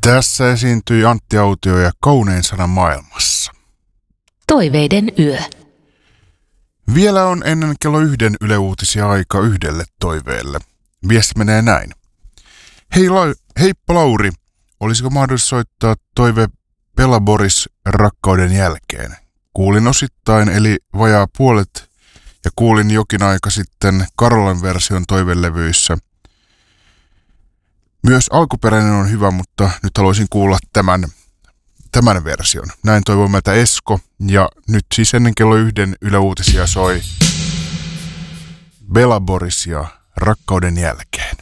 Tässä esiintyi Antti Autio ja Kaunein sana maailmassa. Toiveiden yö. Vielä on ennen kello 1 Yle Uutisia aika yhdelle toiveelle. Viesti menee näin. Heippa Lauri, olisiko mahdollista soittaa toive Bela Boris Rakkauden jälkeen? Kuulin osittain eli vajaa puolet ja kuulin jokin aika sitten Karolan version toivelevyissä. Myös alkuperäinen on hyvä, mutta nyt haluaisin kuulla tämän version. Näin toivoo meiltä Esko, ja nyt siis ennen kello 1 Yle Uutisia soi Bela Boris ja Rakkauden jälkeen.